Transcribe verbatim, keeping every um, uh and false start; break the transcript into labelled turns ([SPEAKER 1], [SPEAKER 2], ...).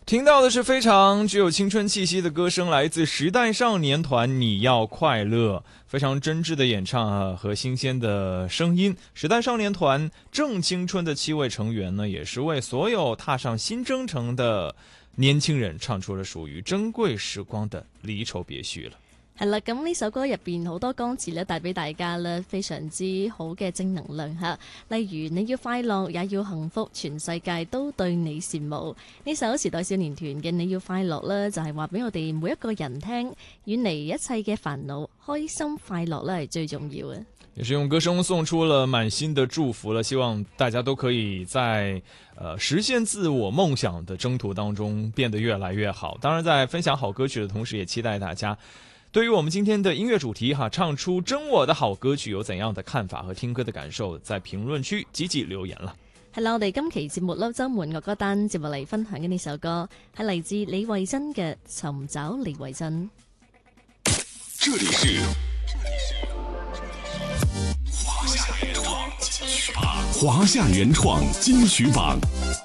[SPEAKER 1] 听到的是非常具有青春气息的歌声，来自时代少年团你要快乐，非常真挚的演唱啊和新鲜的声音。时代少年团正青春的七位成员呢，也是为所有踏上新征程的年輕人唱出了屬於珍貴時光的離愁別緒了。
[SPEAKER 2] 係啦，咁呢首歌入邊好多歌詞咧，帶俾大家咧非常之好嘅正能量嚇。例如你要快樂，也要幸福，全世界都對你羨慕。呢首時代少年團嘅你要快樂咧，就係話俾我哋每一個人聽，遠離一切嘅煩惱，開心快樂咧係最重要嘅。
[SPEAKER 1] 也是用歌聲送出了滿心的祝福了，希望大家都可以在呃實現自我夢想的征途當中變得越來越好。當然在分享好歌曲的同時，也期待大家對於我們今天的音樂主題哈，唱出真我的好歌曲有怎樣的看法和聽歌的感受，在評論區積極留言啦。
[SPEAKER 2] 係啦，我哋今期節目週末樂歌單接落嚟分享嘅呢首歌係嚟自李慧珍嘅《尋找李慧珍》。
[SPEAKER 3] 這裡是華夏原創金曲榜，華夏原創金曲榜。